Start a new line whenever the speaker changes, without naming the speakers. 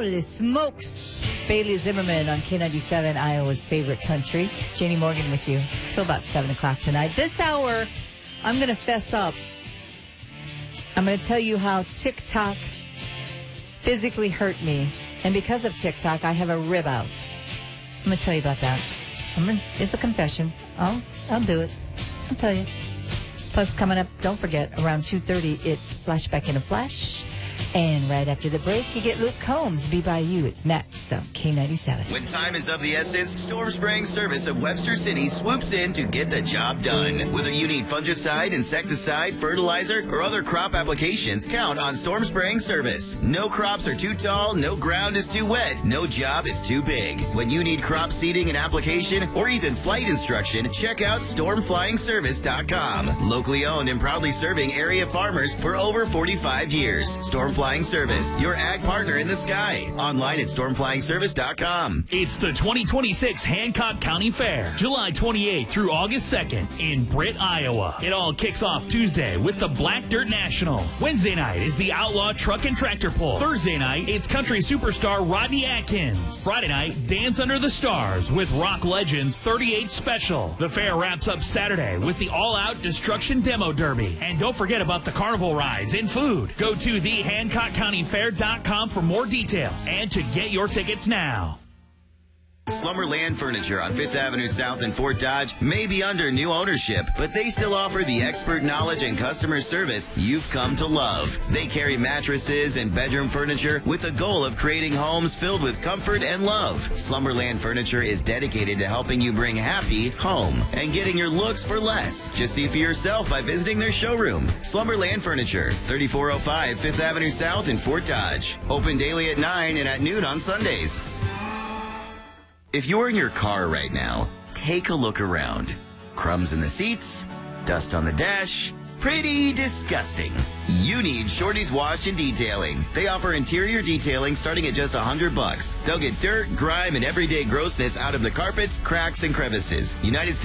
Holy smokes. Bailey Zimmerman on K97, Iowa's favorite country. Janie Morgan with you till about 7 o'clock tonight. This hour, I'm going to fess up. I'm going to tell you how TikTok physically hurt me. And because of TikTok, I have a rib out. I'm going to tell you about that. It's a confession. I'll do it. I'll tell you. Plus, coming up, don't forget, around 2:30, it's Flashback in a Flash. And right after the break, you get Luke Combs, Be By You. It's next on K97.
When time is of the essence, Storm Spraying Service of Webster City swoops in to get the job done. Whether you need fungicide, insecticide, fertilizer, or other crop applications, count on Storm Spraying Service. No crops are too tall, no ground is too wet, no job is too big. When you need crop seeding and application, or even flight instruction, check out stormflyingservice.com. Locally owned and proudly serving area farmers for over 45 years. Storm Flying Service, your ag partner in the sky. Online at stormflyingservice.com.
It's the 2026 Hancock County Fair, July 28th through August 2nd in Britt, Iowa. It all kicks off Tuesday with the Black Dirt Nationals. Wednesday night is the Outlaw Truck and Tractor Pull. Thursday night, it's country superstar Rodney Atkins. Friday night, Dance Under the Stars with rock legends 38 Special. The fair wraps up Saturday with the all-out Destruction Demo Derby. And don't forget about the carnival rides and food. Go to the HancockCountyFair.com for more details and to get your tickets now.
Slumberland Furniture on 5th Avenue South in Fort Dodge may be under new ownership, but they still offer the expert knowledge and customer service you've come to love. They carry mattresses and bedroom furniture with the goal of creating homes filled with comfort and love. Slumberland Furniture is dedicated to helping you bring happy home and getting your looks for less. Just see for yourself by visiting their showroom. Slumberland Furniture, 3405 5th Avenue South in Fort Dodge. Open daily at 9 and at noon on Sundays. If you're in your car right now, take a look around. Crumbs in the seats, dust on the dash, pretty disgusting. You need Shorty's Wash and Detailing. They offer interior detailing starting at just $100. They'll get dirt, grime, and everyday grossness out of the carpets, cracks, and crevices. United States